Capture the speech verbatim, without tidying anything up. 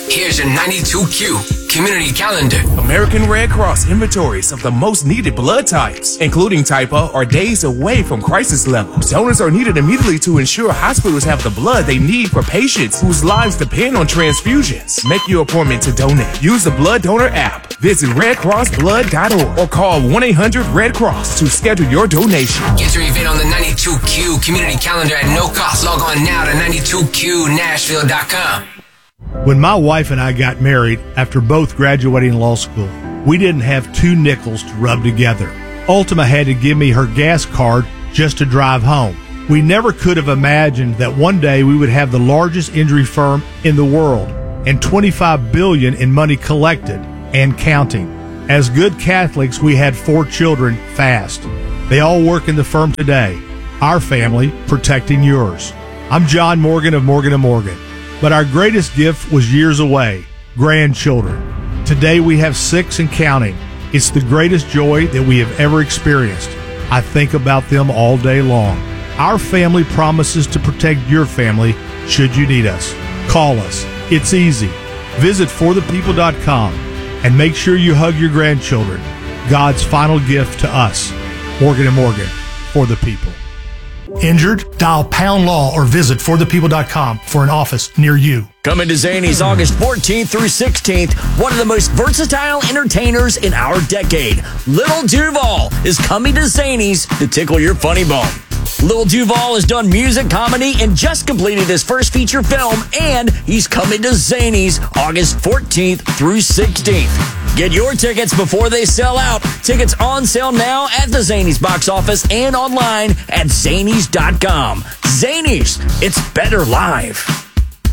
Here's your ninety-two Q Community Calendar. American Red Cross inventories of the most needed blood types, including type O, are days away from crisis levels. Donors are needed immediately to ensure hospitals have the blood they need for patients whose lives depend on transfusions. Make your appointment to donate. Use the Blood Donor app. Visit red cross blood dot org or call one eight hundred red cross to schedule your donation. Get your event on the ninety-two Q Community Calendar at no cost. Log on now to ninety-two Q nashville dot com. When my wife and I got married after both graduating law school, we didn't have two nickels to rub together. Ultima had to give me her gas card just to drive home. We never could have imagined that one day we would have the largest injury firm in the world and twenty-five billion dollars in money collected and counting. As good Catholics, we had four children fast. They all work in the firm today. Our family protecting yours. I'm John Morgan of Morgan and Morgan. But our greatest gift was years away, grandchildren. Today we have six and counting. It's the greatest joy that we have ever experienced. I think about them all day long. Our family promises to protect your family should you need us. Call us. It's easy. Visit for the people dot com and make sure you hug your grandchildren. God's final gift to us. Morgan and Morgan, for the people. Injured? Dial Pound Law or visit for the people dot com for an office near you. Coming to Zanies August fourteenth through sixteenth, one of the most versatile entertainers in our decade, Lil Duval, is coming to Zanies to tickle your funny bone. Lil Duval has done music, comedy, and just completed his first feature film, and he's coming to Zanies August fourteenth through sixteenth. Get your tickets before they sell out. Tickets on sale now at the Zanies box office and online at zanies dot com. Zanies, it's better live.